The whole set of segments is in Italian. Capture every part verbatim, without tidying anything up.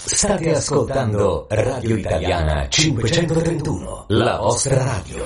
State ascoltando Radio Italiana cinquecentotrentuno, la vostra radio.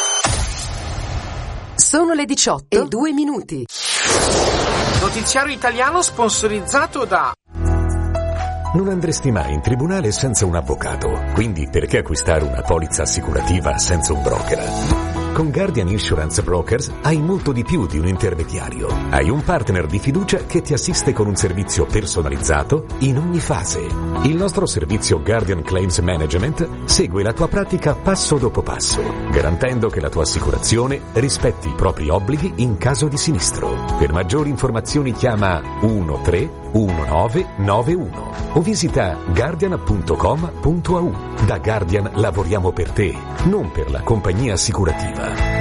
Sono le diciotto e due minuti. Notiziario italiano sponsorizzato da... Non andresti mai in tribunale senza un avvocato, quindi perché acquistare una polizza assicurativa senza un broker? Con Guardian Insurance Brokers hai molto di più di un intermediario. Hai un partner di fiducia che ti assiste con un servizio personalizzato in ogni fase. Il nostro servizio Guardian Claims Management segue la tua pratica passo dopo passo, garantendo che la tua assicurazione rispetti i propri obblighi in caso di sinistro. Per maggiori informazioni chiama uno tre uno nove nove uno o visita guardian punto com punto a u. Da Guardian lavoriamo per te, non per la compagnia assicurativa.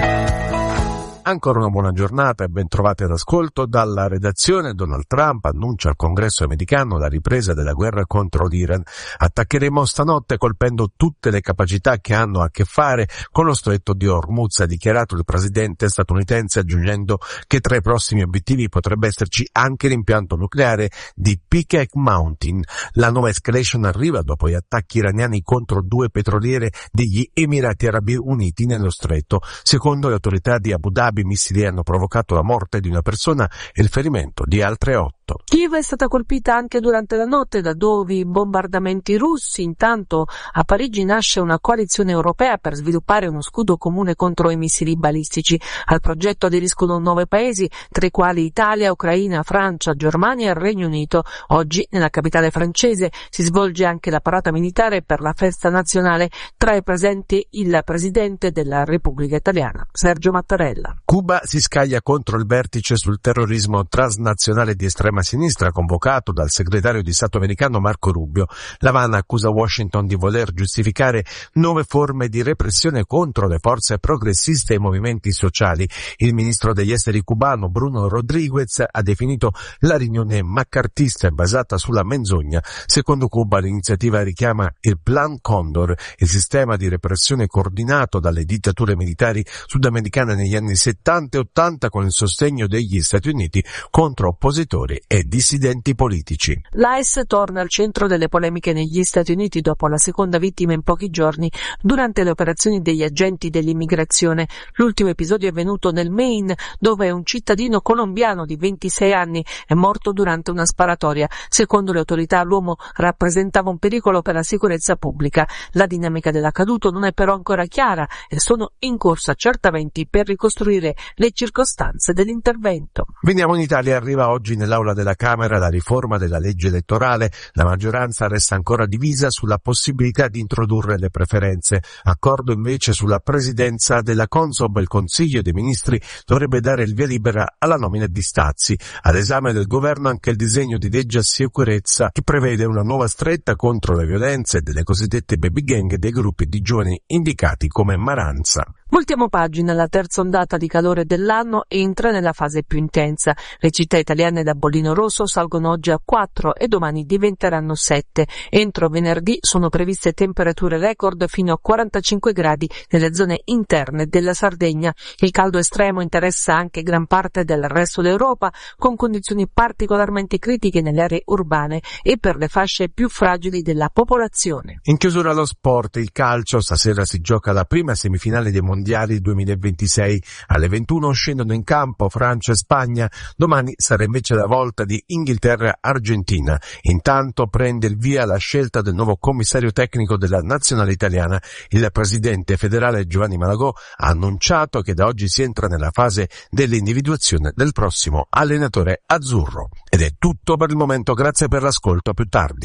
Ancora una buona giornata e ben trovati all'ascolto. Dalla redazione, Donald Trump annuncia al Congresso americano la ripresa della guerra contro l'Iran. Attaccheremo stanotte colpendo tutte le capacità che hanno a che fare con lo stretto di Hormuz, ha dichiarato il presidente statunitense, aggiungendo che tra i prossimi obiettivi potrebbe esserci anche l'impianto nucleare di Peacock Mountain. La nuova escalation arriva dopo gli attacchi iraniani contro due petroliere degli Emirati Arabi Uniti nello stretto. Secondo le autorità di Abu Dhabi, i missili hanno provocato la morte di una persona e il ferimento di altre otto. Kiev è stata colpita anche durante la notte da nuovi bombardamenti russi. Intanto a Parigi nasce una coalizione europea per sviluppare uno scudo comune contro i missili balistici. Al progetto aderiscono nove paesi, tra i quali Italia, Ucraina, Francia, Germania e il Regno Unito. Oggi nella capitale francese si svolge anche la parata militare per la festa nazionale. Tra i presenti il presidente della Repubblica Italiana, Sergio Mattarella. Cuba si scaglia contro il vertice sul terrorismo transnazionale di estrema sinistra convocato dal segretario di Stato americano Marco Rubio. L'Havana accusa Washington di voler giustificare nuove forme di repressione contro le forze progressiste e i movimenti sociali. Il ministro degli esteri cubano Bruno Rodriguez ha definito la riunione maccartista e basata sulla menzogna. Secondo Cuba l'iniziativa richiama il Plan Condor, il sistema di repressione coordinato dalle dittature militari sudamericane negli anni settanta e ottanta con il sostegno degli Stati Uniti contro oppositori e dissidenti politici. L'A I S torna al centro delle polemiche negli Stati Uniti dopo la seconda vittima in pochi giorni durante le operazioni degli agenti dell'immigrazione. L'ultimo episodio è avvenuto nel Maine, dove un cittadino colombiano di ventisei anni è morto durante una sparatoria. Secondo le autorità l'uomo rappresentava un pericolo per la sicurezza pubblica. La dinamica dell'accaduto non è però ancora chiara e sono in corso accertamenti per ricostruire le circostanze dell'intervento. Veniamo in Italia. Arriva oggi nell'aula della Camera la riforma della legge elettorale. La maggioranza resta ancora divisa sulla possibilità di introdurre le preferenze. Accordo invece sulla presidenza della Consob. Il Consiglio dei Ministri dovrebbe dare il via libera alla nomina di Stazzi. Ad esame del governo anche il disegno di legge a sicurezza che prevede una nuova stretta contro le violenze delle cosiddette baby gang e dei gruppi di giovani indicati come Maranza. Voltiamo pagina, la terza ondata di calore dell'anno entra nella fase più intensa. Le città italiane da bollino rosso salgono oggi a quattro e domani diventeranno sette. Entro venerdì sono previste temperature record fino a quarantacinque gradi nelle zone interne della Sardegna. Il caldo estremo interessa anche gran parte del resto d'Europa, con condizioni particolarmente critiche nelle aree urbane e per le fasce più fragili della popolazione. In chiusura allo sport, il calcio. Stasera si gioca la prima semifinale dei mondiali duemilaventisei. Alle ventuno scendono in campo Francia e Spagna. Domani sarà invece la volta di Inghilterra-Argentina. Intanto prende il via la scelta del nuovo commissario tecnico della nazionale italiana. Il presidente federale Giovanni Malagò ha annunciato che da oggi si entra nella fase dell'individuazione del prossimo allenatore azzurro. Ed è tutto per il momento, grazie per l'ascolto, a più tardi.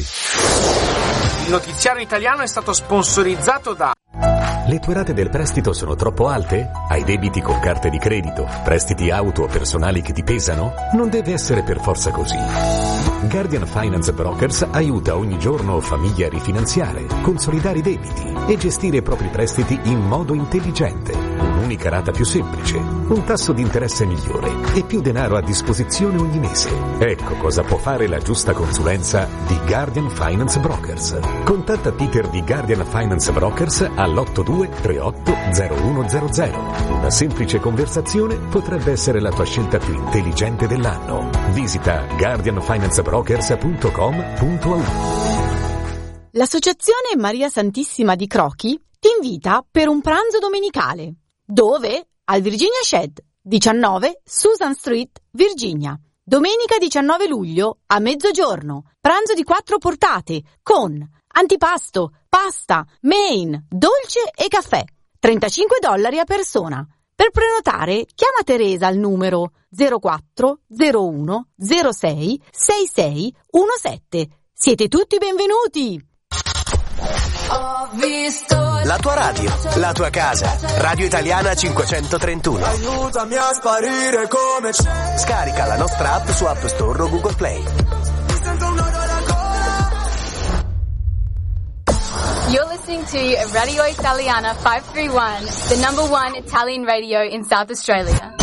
Il notiziario italiano è stato sponsorizzato da... Le tue rate del prestito sono troppo alte? Hai debiti con carte di credito? Prestiti auto o personali che ti pesano? Non deve essere per forza così. Guardian Finance Brokers aiuta ogni giorno famiglie a rifinanziare, consolidare i debiti e gestire i propri prestiti in modo intelligente. Un'unica rata più semplice, un tasso di interesse migliore e più denaro a disposizione ogni mese. Ecco cosa può fare la giusta consulenza di Guardian Finance Brokers. Contatta Peter di Guardian Finance Brokers all'otto due tre otto zero uno zero zero. Una semplice conversazione potrebbe essere la tua scelta più intelligente dell'anno. Visita guardian finance brokers punto com punto a u. L'Associazione Maria Santissima di Crochi ti invita per un pranzo domenicale. Dove? Al Virginia Shed, diciannove Susan Street, Virginia. Domenica diciannove luglio a mezzogiorno. Pranzo di quattro portate con antipasto, pasta, main, dolce e caffè. trentacinque dollari a persona. Per prenotare, chiama Teresa al numero zero quattro zero uno zero sei sei sei uno sette. Siete tutti benvenuti! Ho visto la tua radio, la tua casa. Radio Italiana cinquecentotrentuno. Aiutami a sparire come c'è. Scarica la nostra app su App Store o Google Play. You're listening to Radio Italiana five three one, the number one Italian radio in South Australia.